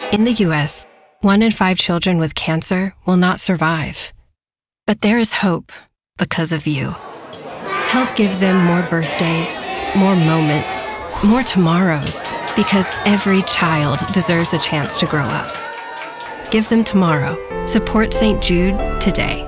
In the U.S., 1 in 5 children with cancer will not survive. But there is hope because of you. Help give them more birthdays, more moments, more tomorrows, because every child deserves a chance to grow up. Give them tomorrow. Support St. Jude today.